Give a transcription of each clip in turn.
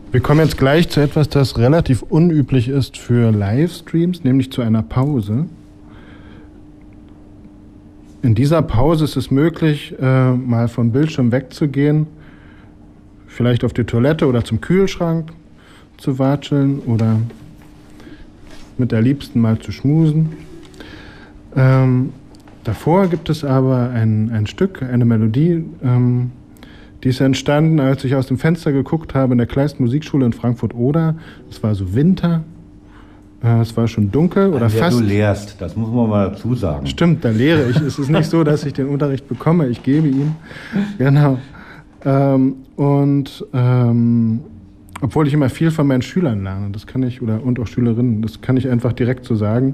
Wir kommen jetzt gleich zu etwas, das relativ unüblich ist für Livestreams, nämlich zu einer Pause. In dieser Pause ist es möglich, mal vom Bildschirm wegzugehen, vielleicht auf die Toilette oder zum Kühlschrank zu watscheln oder mit der Liebsten mal zu schmusen. Davor gibt es aber ein Stück, eine Melodie, die ist entstanden, als ich aus dem Fenster geguckt habe in der Kleist Musikschule in Frankfurt-Oder. Es war so Winter, es war schon dunkel oder fast. Du lehrst, das muss man mal dazu sagen. Stimmt, da lehre ich. Es ist nicht so, dass ich den Unterricht bekomme, ich gebe ihn. Genau. Obwohl ich immer viel von meinen Schülern lerne, das kann ich, und auch Schülerinnen, das kann ich einfach direkt so sagen.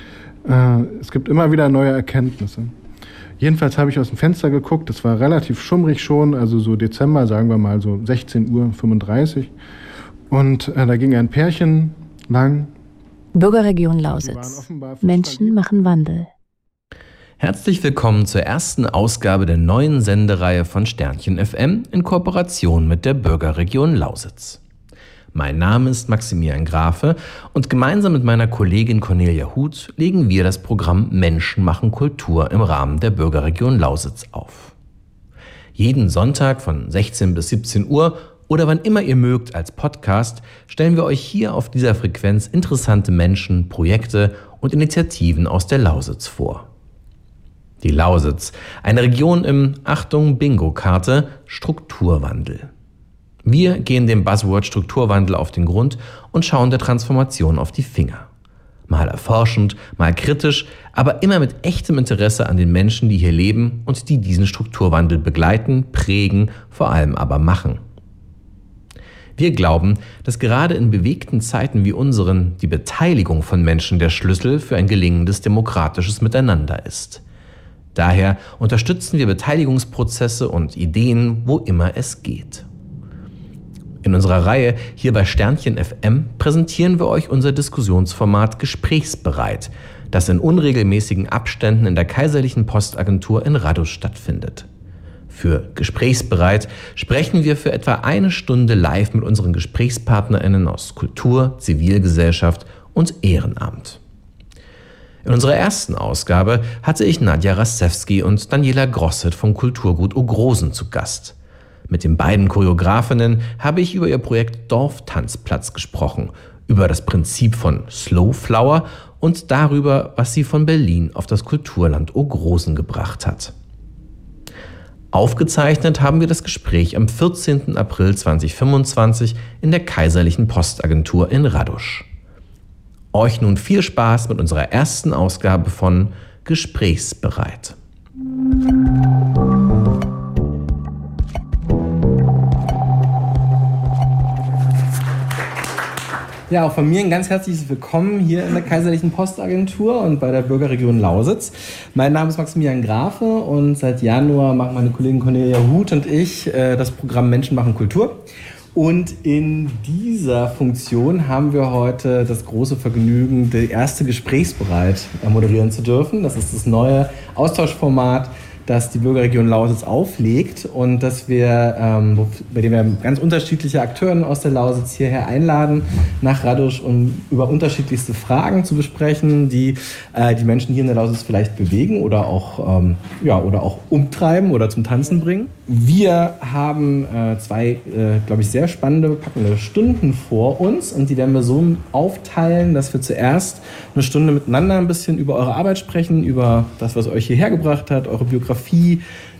Es gibt immer wieder neue Erkenntnisse. Jedenfalls habe ich aus dem Fenster geguckt, es war relativ schummrig schon, also so Dezember, sagen wir mal so 16:35 Uhr. Und da ging ein Pärchen lang. Bürgerregion Lausitz. Menschen machen Wandel. Herzlich willkommen zur ersten Ausgabe der neuen Sendereihe von Sternchen FM in Kooperation mit der Bürgerregion Lausitz. Mein Name ist Maximilian Grafe und gemeinsam mit meiner Kollegin Cornelia Huth legen wir das Programm Menschen machen Kultur im Rahmen der Bürgerregion Lausitz auf. Jeden Sonntag von 16 bis 17 Uhr oder wann immer ihr mögt als Podcast stellen wir euch hier auf dieser Frequenz interessante Menschen, Projekte und Initiativen aus der Lausitz vor. Die Lausitz, eine Region im, Achtung, Bingo-Karte, Strukturwandel. Wir gehen dem Buzzword Strukturwandel auf den Grund und schauen der Transformation auf die Finger. Mal erforschend, mal kritisch, aber immer mit echtem Interesse an den Menschen, die hier leben und die diesen Strukturwandel begleiten, prägen, vor allem aber machen. Wir glauben, dass gerade in bewegten Zeiten wie unseren die Beteiligung von Menschen der Schlüssel für ein gelingendes demokratisches Miteinander ist. Daher unterstützen wir Beteiligungsprozesse und Ideen, wo immer es geht. In unserer Reihe hier bei Sternchen FM präsentieren wir euch unser Diskussionsformat Gesprächsbereit, das in unregelmäßigen Abständen in der Kaiserlichen Postagentur in Radusch stattfindet. Für Gesprächsbereit sprechen wir für etwa eine Stunde live mit unseren GesprächspartnerInnen aus Kultur, Zivilgesellschaft und Ehrenamt. In unserer ersten Ausgabe hatte ich Nadja Rastewski und Daniela Grosset vom Kulturgut Ogrosen zu Gast. Mit den beiden Choreografinnen habe ich über ihr Projekt Dorftanzplatz gesprochen, über das Prinzip von Slow Flower und darüber, was sie von Berlin auf das Kulturland Ogrosen gebracht hat. Aufgezeichnet haben wir das Gespräch am 14. April 2025 in der Kaiserlichen Postagentur in Radusch. Euch nun viel Spaß mit unserer ersten Ausgabe von Gesprächsbereit. Ja, auch von mir ein ganz herzliches Willkommen hier in der Kaiserlichen Postagentur und bei der Bürgerregion Lausitz. Mein Name ist Maximilian Grafe und seit Januar machen meine Kollegin Cornelia Huth und ich das Programm Menschen machen Kultur. Und in dieser Funktion haben wir heute das große Vergnügen, die erste Gesprächsbereit moderieren zu dürfen. Das ist das neue Austauschformat, das die Bürgerregion Lausitz auflegt und das bei dem wir ganz unterschiedliche Akteure aus der Lausitz hierher einladen nach Radusch, um über unterschiedlichste Fragen zu besprechen, die die Menschen hier in der Lausitz vielleicht bewegen oder auch umtreiben oder zum Tanzen bringen. Wir haben zwei, glaube ich, sehr spannende, packende Stunden vor uns und die werden wir so aufteilen, dass wir zuerst eine Stunde miteinander ein bisschen über eure Arbeit sprechen, über das, was euch hierher gebracht hat, eure Biografie,